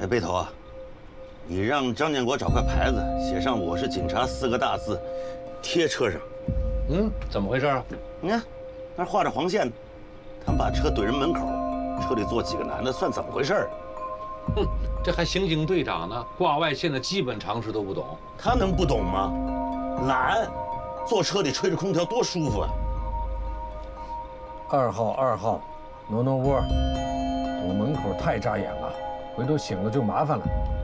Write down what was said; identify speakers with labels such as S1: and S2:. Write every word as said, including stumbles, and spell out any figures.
S1: 哎，背头啊，你让张建国找块牌子，写上“我是警察”四个大字，贴车上。
S2: 嗯，怎么回事啊？
S1: 你看，那儿画着黄线，他们把车怼人门口，车里坐几个男的，算怎么回事？
S2: 哼，这还刑警队长呢，挂外线的基本常识都不懂。
S1: 他能不懂吗？懒，坐车里吹着空调多舒服啊！
S3: 二号，二号，挪挪窝，堵门口太扎眼了，回头醒了就麻烦了。